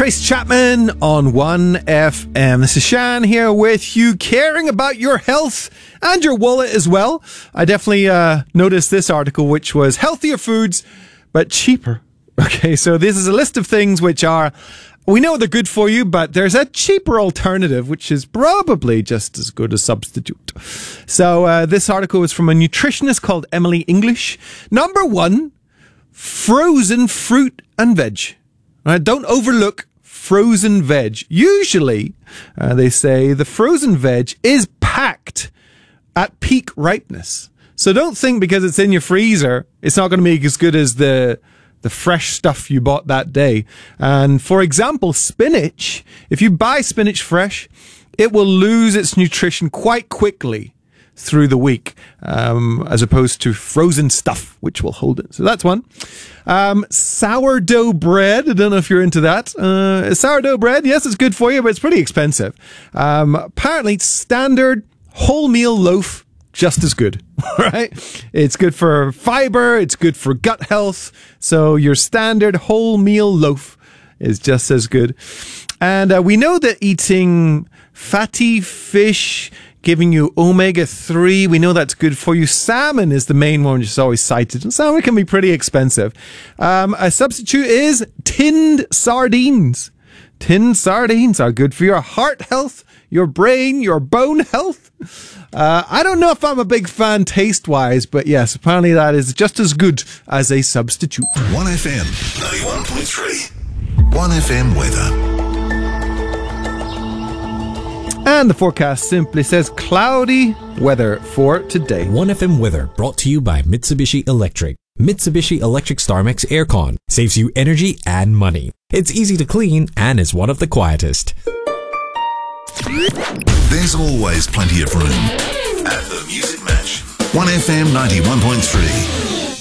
Trace Chapman on 1FM. This is Shan here with you, caring about your health and your wallet as well. I definitely noticed this article, which was healthier foods, but cheaper. Okay, so this is a list of things which are, we know they're good for you, but there's a cheaper alternative, which is probably just as good a substitute. So this article is from a nutritionist called Emily English. Number 1, frozen fruit and veg. Right, don't overlook frozen veg. Usually, they say the frozen veg is packed at peak ripeness. So don't think because it's in your freezer, it's not going to be as good as the fresh stuff you bought that day. And for example, spinach, if you buy spinach fresh, it will lose its nutrition quite quickly through the week, as opposed to frozen stuff, which will hold it. So that's one. Sourdough bread. I don't know if you're into that. Sourdough bread, yes, it's good for you, but it's pretty expensive. Apparently, standard wholemeal loaf, just as good, right? It's good for fiber. It's good for gut health. So your standard wholemeal loaf is just as good. And we know that eating fatty fish, giving you omega-3. We know that's good for you. Salmon is the main one, which is always cited. And salmon can be pretty expensive. A substitute is tinned sardines. Tinned sardines are good for your heart health, your brain, your bone health. I don't know if I'm a big fan taste-wise, but yes, apparently that is just as good as a substitute. 1FM 91.3. 1FM weather. And the forecast simply says cloudy weather for today. 1FM weather brought to you by Mitsubishi Electric. Mitsubishi Electric StarMax Aircon saves you energy and money. It's easy to clean and is one of the quietest. There's always plenty of room at the Music Match. 1FM 91.3.